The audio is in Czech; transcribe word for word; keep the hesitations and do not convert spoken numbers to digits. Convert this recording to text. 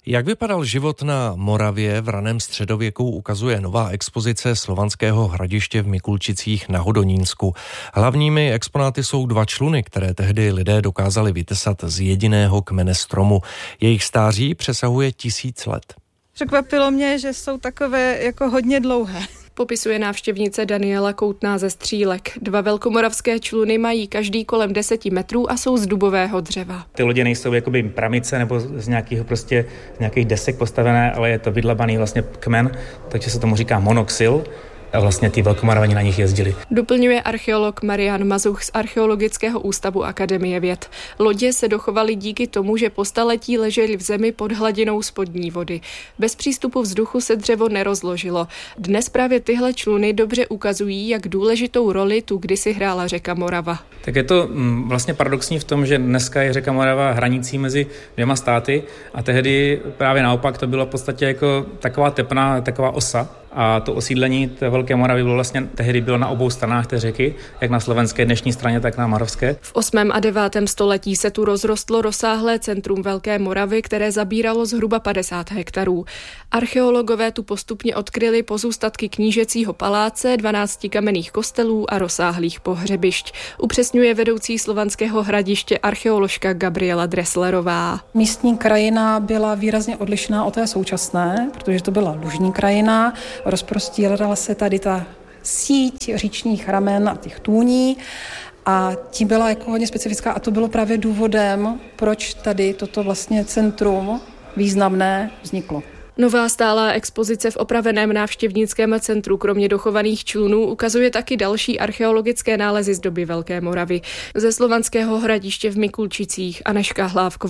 Jak vypadal život na Moravě v raném středověku, ukazuje nová expozice Slovanského hradiště v Mikulčicích na Hodonínsku. Hlavními exponáty jsou dva čluny, které tehdy lidé dokázali vytesat z jediného kmene stromu. Jejich stáří přesahuje tisíc let. Překvapilo mě, že jsou takové jako hodně dlouhé. Popisuje návštěvnice Daniela Koutná ze Střílek. Dva velkomoravské čluny mají každý kolem deseti metrů a jsou z dubového dřeva. Ty lodě nejsou jakoby pramice nebo z nějakého prostě z nějakých desek postavené, ale je to vydlabaný vlastně kmen, takže se tomu říká monoxyl. A vlastně ty velkomoravani na nich jezdili. Doplňuje archeolog Marian Mazuch z Archeologického ústavu Akademie věd. Lodě se dochovaly díky tomu, že po staletí ležely v zemi pod hladinou spodní vody. Bez přístupu vzduchu se dřevo nerozložilo. Dnes právě tyhle čluny dobře ukazují, jak důležitou roli tu kdysi hrála řeka Morava. Tak je to vlastně paradoxní v tom, že dneska je řeka Morava hranicí mezi dvěma státy a tehdy právě naopak to bylo v podstatě jako taková tepna, taková osa. A to osídlení té Velké Moravy bylo vlastně tehdy bylo na obou stranách té řeky, jak na slovenské dnešní straně, tak na moravské. V osmém a devátém století se tu rozrostlo rozsáhlé centrum Velké Moravy, které zabíralo zhruba padesát hektarů. Archeologové tu postupně odkryli pozůstatky knížecího paláce, dvanácti kamenných kostelů a rozsáhlých pohřebišť. Upřesňuje vedoucí Slovanského hradiště archeoložka Gabriela Dresslerová. Místní krajina byla výrazně odlišná od té současné, protože to byla lužní krajina. Rozprostírala se tady ta síť říčních ramen a těch tůní a tím byla jako hodně specifická a to bylo právě důvodem, proč tady toto vlastně centrum významné vzniklo. Nová stálá expozice v opraveném návštěvnickém centru kromě dochovaných člunů ukazuje taky další archeologické nálezy z doby Velké Moravy. Ze Slovanského hradiště v Mikulčicích Anežka Hlávková.